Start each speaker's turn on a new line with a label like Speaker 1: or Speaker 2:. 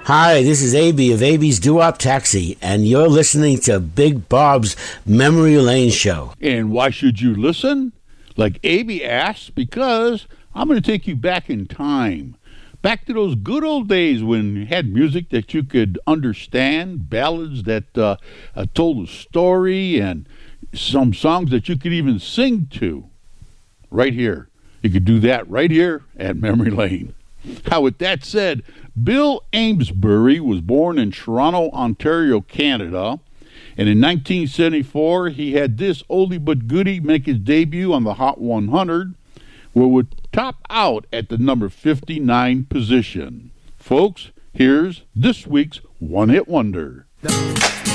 Speaker 1: Hi, this is AB of AB's Doo-Wop Taxi, and you're listening to Big Bob's Memory Lane Show.
Speaker 2: And why should you listen? Like AB asks, because I'm going to take you back in time. Back to those good old days when you had music that you could understand, ballads that told a story, and some songs that you could even sing to. Right here. You could do that right here at Memory Lane. Now, with that said, Bill Amesbury was born in Toronto, Ontario, Canada, and in 1974 he had this oldie but goodie make his debut on the Hot 100, where it would top out at the number 59 position. Folks, here's this week's One Hit Wonder.
Speaker 3: No.